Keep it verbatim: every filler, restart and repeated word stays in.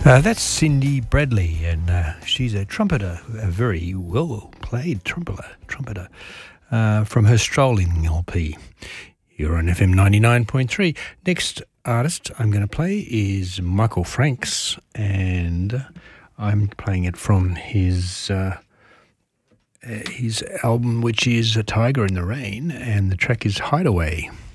Uh, that's Cindy Bradley, and uh, she's a trumpeter, a very well-played trumpeter, trumpeter uh, from her Strolling L P. You're on F M ninety-nine point three. Next artist I'm going to play is Michael Franks, and I'm playing it from his uh, his album, which is A Tiger in the Rain, and the track is Hideaway.